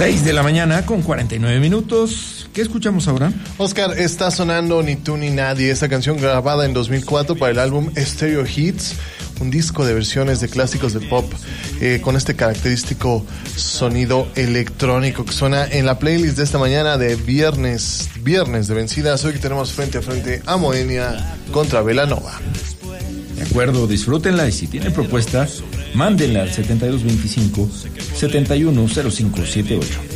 6 de la mañana con 49 minutos. ¿Qué escuchamos ahora? Oscar, está sonando Ni tú ni nadie, esta canción grabada en 2004 para el álbum Stereo Hits, un disco de versiones de clásicos de pop con este característico sonido electrónico que suena en la playlist de esta mañana de viernes de vencidas. Hoy que tenemos frente a frente a Moenia contra Belanova. De acuerdo, disfrútenla y si tienen propuestas, mándenla al 7225 710578.